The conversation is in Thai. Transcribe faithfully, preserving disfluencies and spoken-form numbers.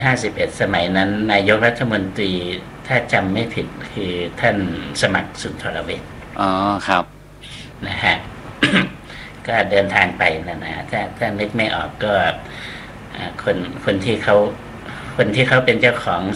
ห้าสิบเอ็ดสมัยนั้นนายกรัฐมนตรีถ้าจำไม่ผิดคือท่านสมัครสุนทรเวชอ๋อครับนะฮะ ก็เดินทางไปนะนะถ้าถ้านึกไม่ออกก็คนคนที่เขาคนที่เขาเป็นเจ้าของ